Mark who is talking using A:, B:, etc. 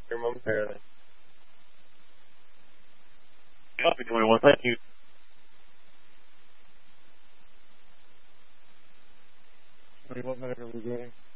A: here momentarily.
B: Copy 21, thank you.
A: What medical are we getting?